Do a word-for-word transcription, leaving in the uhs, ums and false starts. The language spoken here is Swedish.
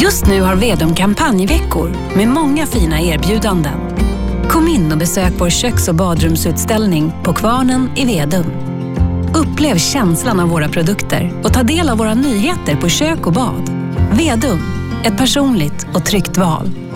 Just nu har Vedum kampanjveckor med många fina erbjudanden. Kom in och besök vår köks- och badrumsutställning på Kvarnen i Vedum. Upplev känslan av våra produkter och ta del av våra nyheter på kök och bad. Vedum, ett personligt och tryggt val.